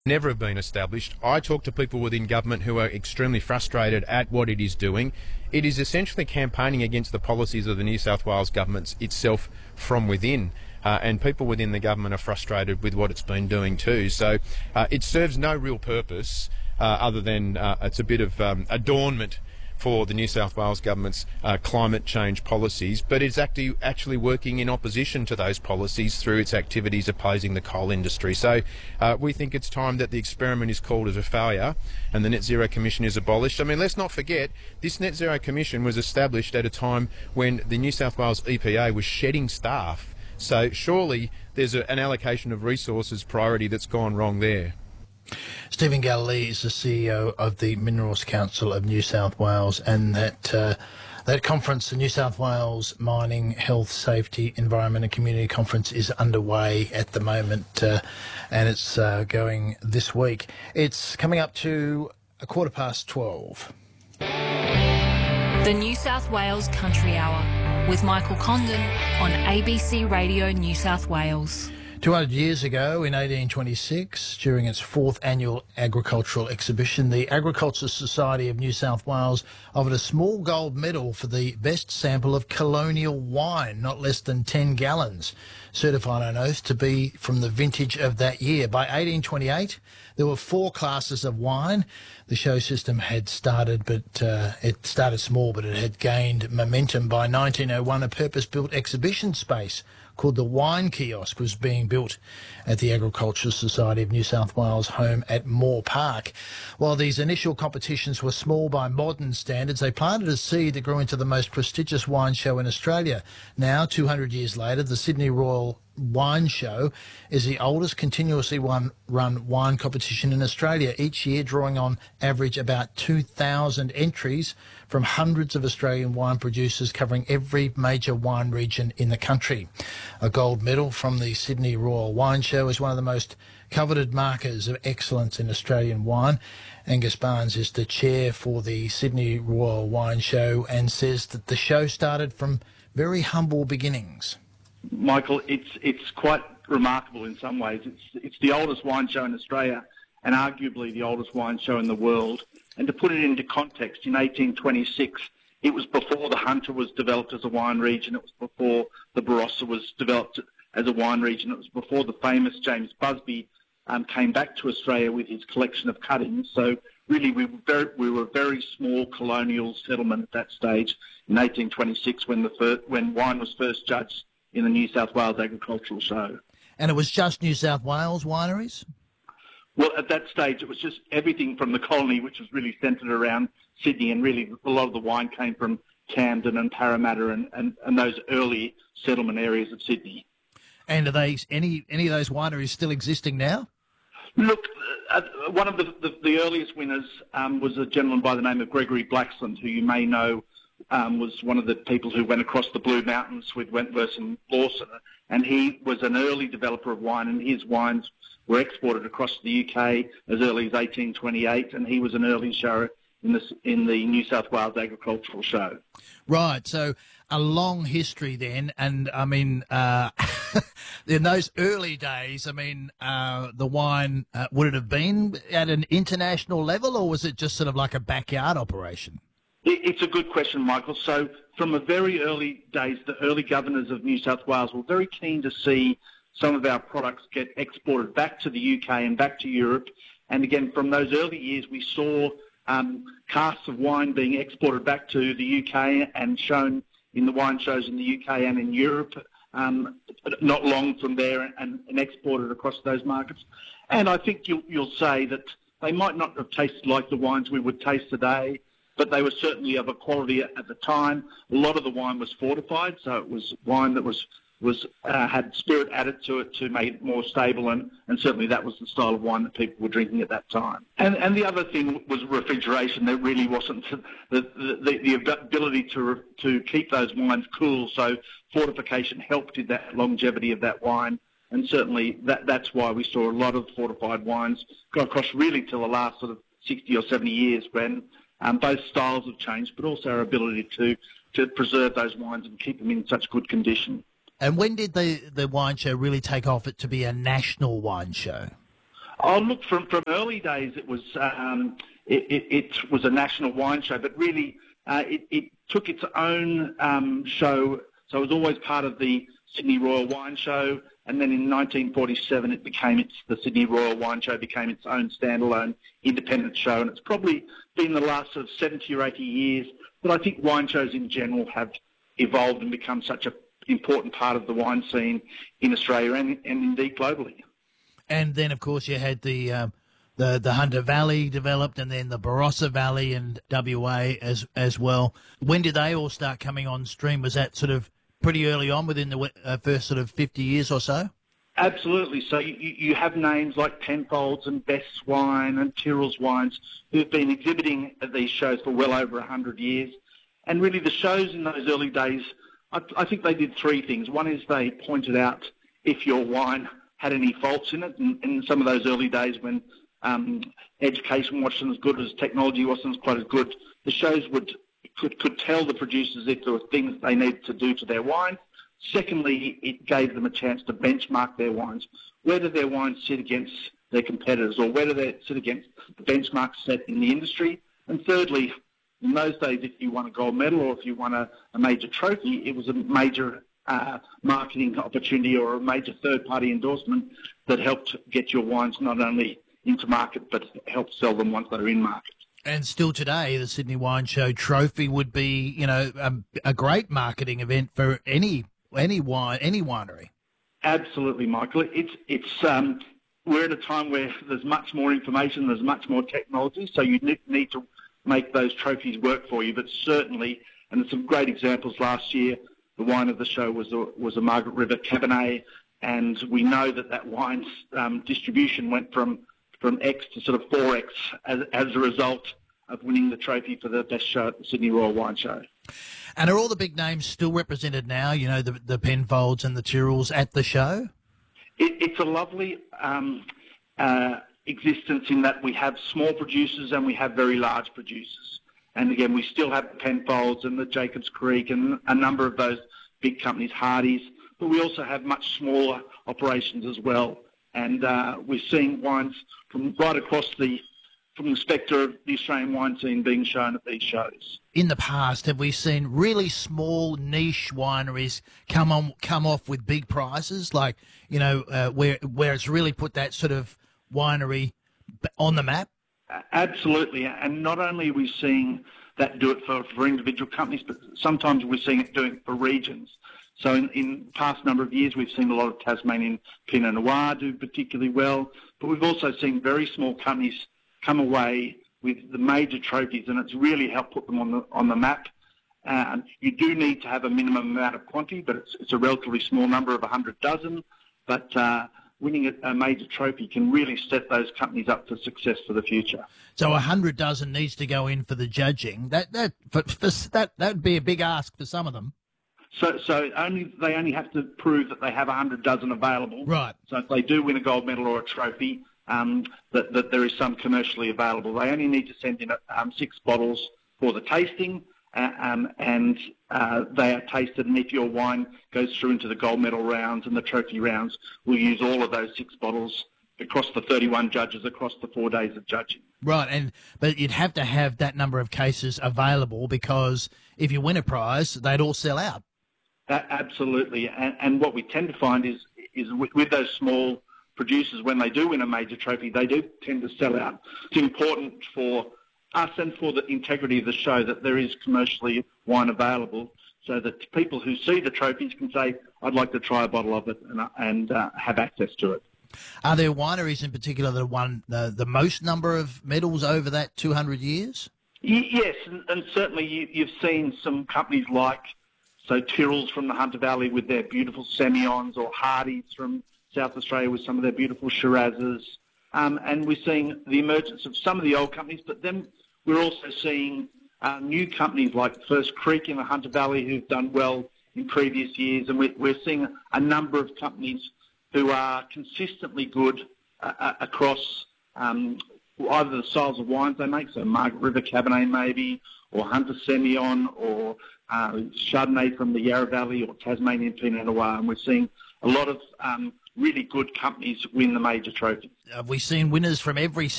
never have been established. I talk to people within government who are extremely frustrated at what it is doing. It is essentially campaigning against the policies of the New South Wales government itself from within. And people within the government are frustrated with what it's been doing too. So it serves no real purpose other than it's a bit of adornment for the New South Wales government's climate change policies, but it's actually working in opposition to those policies through its activities opposing the coal industry. So we think it's time that the experiment is called as a failure and the Net Zero Commission is abolished. I mean, let's not forget, this Net Zero Commission was established at a time when the New South Wales EPA was shedding staff. So surely there's an allocation of resources priority that's gone wrong there. Stephen Galilee is the CEO of the Minerals Council of New South Wales, and that conference, the New South Wales Mining, Health, Safety, Environment and Community Conference, is underway at the moment, and it's going this week. It's coming up to 12:15. The New South Wales Country Hour with Michael Condon on ABC Radio New South Wales. 200 years ago, in 1826, during its 4th annual agricultural exhibition, the Agricultural Society of New South Wales offered a small gold medal for the best sample of colonial wine, not less than 10 gallons, certified on oath to be from the vintage of that year. By 1828, there were 4 classes of wine. The show system had started, but it started small, but it had gained momentum. By 1901, a purpose-built exhibition space called the Wine Kiosk was being built at the Agricultural Society of New South Wales home at Moore Park. While these initial competitions were small by modern standards, they planted a seed that grew into the most prestigious wine show in Australia. Now, 200 years later, the Sydney Royal Wine Show is the oldest continuously run wine competition in Australia, each year drawing on average about 2,000 entries from hundreds of Australian wine producers covering every major wine region in the country. A gold medal from the Sydney Royal Wine Show is one of the most coveted markers of excellence in Australian wine. Angus Barnes is the chair for the Sydney Royal Wine Show and says that the show started from very humble beginnings. Michael, it's quite remarkable in some ways. It's the oldest wine show in Australia and arguably the oldest wine show in the world. And to put it into context, in 1826, it was before the Hunter was developed as a wine region. It was before the Barossa was developed as a wine region. It was before the famous James Busby came back to Australia with his collection of cuttings. So really, we were a very small colonial settlement at that stage in 1826 when wine was first judged in the New South Wales Agricultural Show. And it was just New South Wales wineries? Well, at that stage, it was just everything from the colony, which was really centred around Sydney, and really a lot of the wine came from Camden and Parramatta and those early settlement areas of Sydney. And are they any of those wineries still existing now? Look, one of the earliest winners was a gentleman by the name of Gregory Blaxland, who you may know was one of the people who went across the Blue Mountains with Wentworth and Lawson, and he was an early developer of wine, and his wines were exported across the UK as early as 1828, and he was an early shower in the New South Wales Agricultural Show. Right, so a long history then, and I mean, in those early days, I mean, the wine, would it have been at an international level, or was it just sort of like a backyard operation? It's a good question, Michael. So from a very early days, the early governors of New South Wales were very keen to see some of our products get exported back to the UK and back to Europe. And again, from those early years, we saw casks of wine being exported back to the UK and shown in the wine shows in the UK and in Europe, not long from there, and exported across those markets. And I think you'll say that they might not have tasted like the wines we would taste today, but they were certainly of a quality at the time. A lot of the wine was fortified, so it was wine that had spirit added to it to make it more stable, and certainly that was the style of wine that people were drinking at that time. And the other thing was refrigeration. There really wasn't the ability to keep those wines cool, so fortification helped in that longevity of that wine. And certainly that's why we saw a lot of fortified wines go across really till the last sort of 60 or 70 years when both styles have changed, but also our ability to preserve those wines and keep them in such good condition. And when did the wine show really take off it to be a national wine show? Oh, look, from early days, it was it was a national wine show, but really it took its own show. So it was always part of the Sydney Royal Wine Show, and then in 1947 it became the Sydney Royal Wine Show became its own standalone independent show, and it's probably been the last sort of 70 or 80 years that I think wine shows in general have evolved and become such an important part of the wine scene in Australia and indeed globally. And then, of course, you had the Hunter Valley developed, and then the Barossa Valley and WA as well. When did they all start coming on stream? Was that sort of pretty early on, within the first sort of 50 years or so? Absolutely. So you have names like Penfolds and Best's Wine and Tyrrell's Wines who've been exhibiting at these shows for well over 100 years. And really the shows in those early days, I think they did three things. One is they pointed out if your wine had any faults in it. And in some of those early days when education wasn't as good, as technology wasn't quite as good, the shows could tell the producers if there were things they needed to do to their wine. Secondly, it gave them a chance to benchmark their wines, whether their wines sit against their competitors or whether they sit against the benchmarks set in the industry. And thirdly, in those days, if you won a gold medal or if you won a major trophy, it was a major marketing opportunity or a major third-party endorsement that helped get your wines not only into market but helped sell them once they're in market. And still today, the Sydney Wine Show trophy would be, a great marketing event for any winery. Absolutely, Michael. It's we're at a time where there's much more information, there's much more technology, so you need to make those trophies work for you. But certainly, and there's some great examples last year. The wine of the show was a Margaret River Cabernet, and we know that wine's distribution went from X to sort of 4X as a result of winning the trophy for the best show at the Sydney Royal Wine Show. And are all the big names still represented now, the Penfolds and the Tyrrells at the show? It's a lovely existence in that we have small producers and we have very large producers. And again, we still have the Penfolds and the Jacobs Creek and a number of those big companies, Hardy's, but we also have much smaller operations as well. And we're seeing wines from right across from the spectre of the Australian wine scene being shown at these shows. In the past, have we seen really small niche wineries come off with big prizes, like where it's really put that sort of winery on the map? Absolutely, and not only are we seeing that do it for individual companies, but sometimes we're seeing it doing it for regions. So in the past number of years, we've seen a lot of Tasmanian Pinot Noir do particularly well, but we've also seen very small companies come away with the major trophies, and it's really helped put them on the map. You do need to have a minimum amount of quantity, but it's a relatively small number of 100 dozen. But winning a major trophy can really set those companies up for success for the future. So 100 dozen needs to go in for the judging. That would be a big ask for some of them. So they only have to prove that they have 100 dozen available. Right. So if they do win a gold medal or a trophy, that there is some commercially available. They only need to send in 6 bottles for the tasting, and they are tasted. And if your wine goes through into the gold medal rounds and the trophy rounds, we'll use all of those 6 bottles across the 31 judges across the 4 days of judging. Right, but you'd have to have that number of cases available, because if you win a prize, they'd all sell out. Absolutely, and what we tend to find is with those small producers, when they do win a major trophy, they do tend to sell out. It's important for us and for the integrity of the show that there is commercially wine available, so that people who see the trophies can say, I'd like to try a bottle of it and have access to it. Are there wineries in particular that have won the most number of medals over that 200 years? Yes, and certainly you've seen some companies like Tyrrell's from the Hunter Valley with their beautiful Semillons, or Hardy's from South Australia with some of their beautiful Shirazes. And we're seeing the emergence of some of the old companies, but then we're also seeing new companies like First Creek in the Hunter Valley who've done well in previous years. And we're seeing a number of companies who are consistently good across either the styles of wines they make, so Margaret River Cabernet maybe, or Hunter Semillon, or Chardonnay from the Yarra Valley, or Tasmanian Pinot Noir. And we're seeing a lot of really good companies win the major trophies. have we seen winners from every